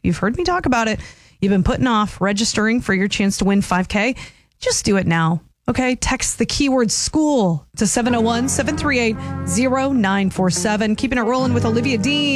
You've heard me talk about it. You've been putting off registering for your chance to win 5K. Just do it now. Okay, text the keyword school to 701-738-0947. Keeping it rolling with Olivia Dean.